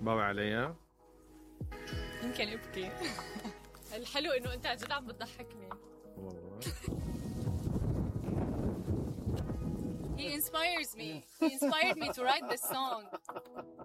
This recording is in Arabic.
باوي عليا. يمكن ابكي. الحلو انه انت عن جد عم بتضحكني. والله He inspires me to write this song.